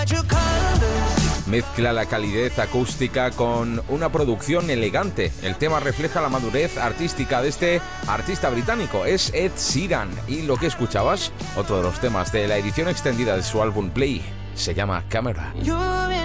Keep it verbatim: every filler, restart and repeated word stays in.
Mezcla la calidez acústica con una producción elegante. El tema refleja la madurez artística de este artista británico. Es Ed Sheeran. Y lo que escuchabas, otro de los temas de la edición extendida de su álbum Play, se llama Camera.